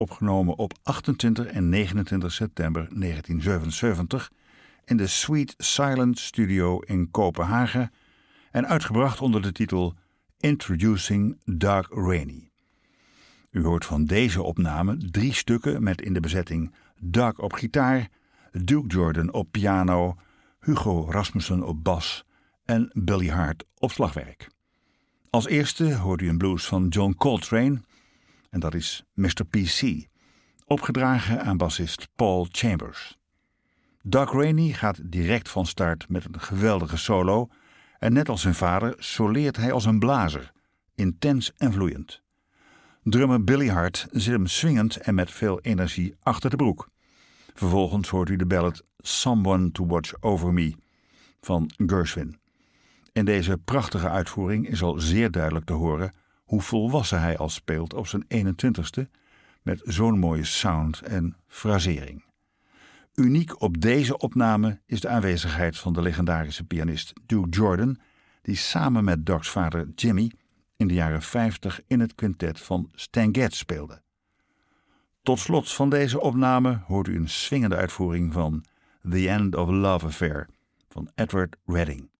opgenomen op 28 en 29 september 1977 in de Sweet Silence Studio in Kopenhagen en uitgebracht onder de titel Introducing Doug Rainey. U hoort van deze opname 3 stukken met in de bezetting Doug op gitaar, Duke Jordan op piano, Hugo Rasmussen op bas en Billy Hart op slagwerk. Als eerste hoort u een blues van John Coltrane en dat is Mr. P.C., opgedragen aan bassist Paul Chambers. Doug Rainey gaat direct van start met een geweldige solo en net als zijn vader soleert hij als een blazer, intens en vloeiend. Drummer Billy Hart zit hem swingend en met veel energie achter de broek. Vervolgens hoort u de ballad Someone to Watch Over Me van Gershwin. In deze prachtige uitvoering is al zeer duidelijk te horen hoe volwassen hij al speelt op zijn 21ste met zo'n mooie sound en frasering. Uniek op deze opname is de aanwezigheid van de legendarische pianist Duke Jordan, die samen met Doug's vader Jimmy in de jaren 50 in het quintet van Stan Getz speelde. Tot slot van deze opname hoort u een swingende uitvoering van The End of a Love Affair van Edward Redding.